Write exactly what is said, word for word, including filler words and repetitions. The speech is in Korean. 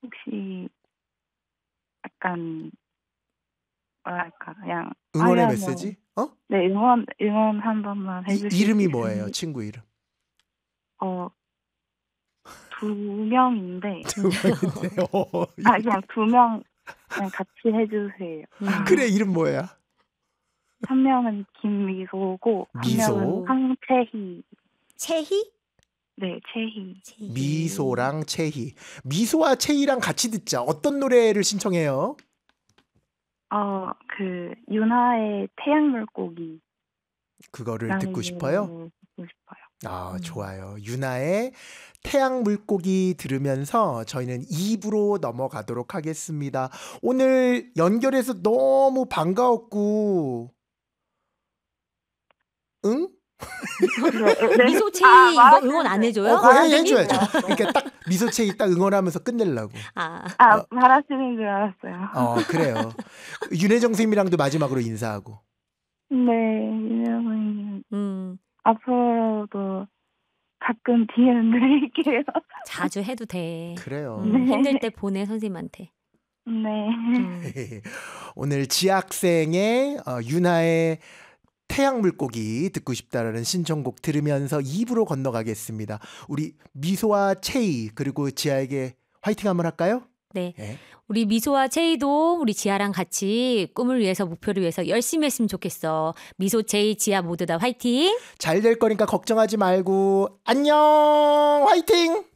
혹시 약간 뭐랄까 그냥 응원의 하려면 메시지? 어? 네 응원 응원 한 번만 해 이 주실 수 이름이 뭐예요? 있으면 친구 이름. 어 두 명인데 두 명인데 어 아 이렇게 그냥 두 명 그냥 같이 해 주세요. 그래 음. 이름 뭐야? 한 명은 김미소고 한 명은 미소. 황채희. 채희? 네, 채희. 채희. 미소랑 채희. 미소와 채희랑 같이 듣자. 어떤 노래를 신청해요? 어 그 윤하의 태양 물고기 그거를 라는 듣고 싶어요? 노래를 듣고 싶어요. 아 음. 좋아요. 윤하의 태양 물고기 들으면서 저희는 이 부로 넘어가도록 하겠습니다. 오늘 연결해서 너무 반가웠고 응? 네, 네. 미소 아, 채희 이거 말하시면 응원 안 돼요. 해줘요? 어, 그거 해, 선생님? 해줘야죠. 그러니까 딱 미소 채희 딱 응원하면서 끝내려고. 아, 아, 어, 말하시는 줄 알았어요. 어 그래요. 윤혜정 선생님이랑도 마지막으로 인사하고. 네, 윤하 선생님 음, 앞으로도 가끔 디엠 드릴게요. 자주 해도 돼. 그래요. 음, 네. 힘들 때 보내 선생님한테. 네. 음. 오늘 지학생의 어, 윤하의 태양 물고기 듣고 싶다라는 신청곡 들으면서 이 부로 건너가겠습니다. 우리 미소와 채희 그리고 지아에게 화이팅 한번 할까요? 네. 네. 우리 미소와 채희도 우리 지아랑 같이 꿈을 위해서 목표를 위해서 열심히 했으면 좋겠어. 미소, 채희, 지아 모두 다 화이팅! 잘 될 거니까 걱정하지 말고 안녕 화이팅!